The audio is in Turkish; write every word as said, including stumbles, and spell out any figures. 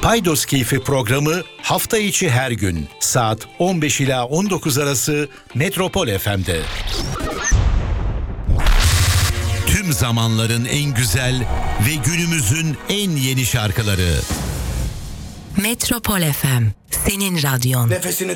Paydos Keyfi programı hafta içi her gün saat on beş ila on dokuz arası Metropol F M'de. Tüm zamanların en güzel ve günümüzün en yeni şarkıları. Metropol F M, senin radyon. Nefesini